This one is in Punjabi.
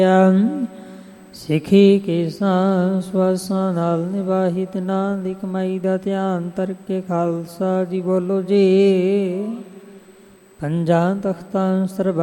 ਸਿੱਖੀ ਕੇ ਸਵਾਸਾਂ ਨਾਲ ਨਿਭਾਹੀ ਤਿਨਾਂ ਦੀ ਕਮਾਈ ਦਾ ਧਿਆਨ ਤਰਕੇ ਖਾਲਸਾ ਜੀ ਬੋਲੋ ਜੀ। ਪੰਜਾਂ ਤਖਤਾਂ ਸਰਬੱਤ